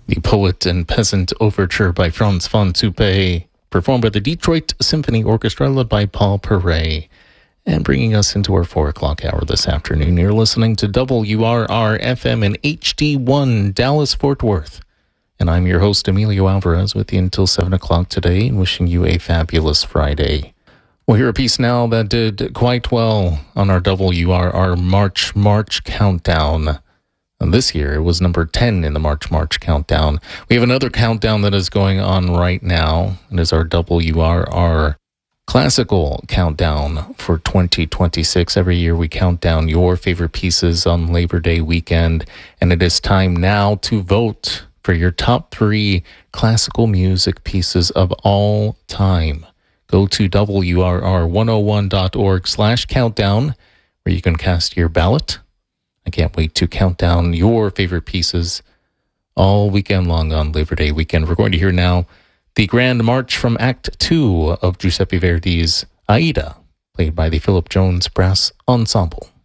The Poet and Peasant Overture by Franz von Tuppe, performed by the Detroit Symphony Orchestra, led by Paul Perret. And bringing us into our 4 o'clock hour this afternoon, you're listening to WRR-FM in HD1, Dallas-Fort Worth. And I'm your host, Emilio Alvarez, with you until 7 o'clock today, and wishing you a fabulous Friday. We'll hear a piece now that did quite well on our WRR March Countdown. And this year, it was number 10 in the March Countdown. We have another countdown that is going on right now. It is our WRR Classical Countdown for 2026. Every year, we count down your favorite pieces on Labor Day weekend. And it is time now to vote for your top 3 classical music pieces of all time. Go to WRR101.org/countdown, where you can cast your ballot. I can't wait to count down your favorite pieces all weekend long on Labor Day weekend. We're going to hear now the Grand March from Act 2 of Giuseppe Verdi's Aida, played by the Philip Jones Brass Ensemble.